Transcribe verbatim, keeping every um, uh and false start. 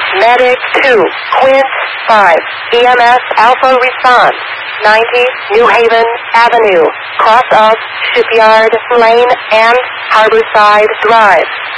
Medic two, Quint five, E M S Alpha response, ninety New Haven Avenue, cross of Shipyard Lane and Harborside Drive.